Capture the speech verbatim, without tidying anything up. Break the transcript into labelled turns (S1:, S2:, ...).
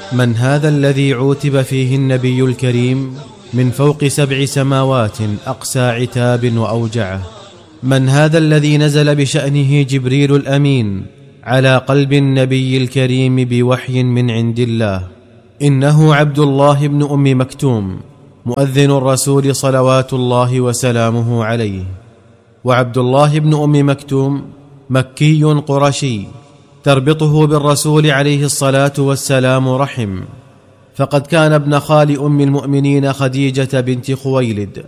S1: من هذا الذي عوتب فيه النبي الكريم من فوق سبع سماوات أقسى عتاب وأوجعه؟ من هذا الذي نزل بشأنه جبريل الأمين على قلب النبي الكريم بوحي من عند الله؟ إنه عبد الله بن أم مكتوم، مؤذن الرسول صلوات الله وسلامه عليه. وعبد الله بن أم مكتوم مكي قرشي، تربطه بالرسول عليه الصلاة والسلام رحم، فقد كان ابن خال أم المؤمنين خديجة بنت خويلد،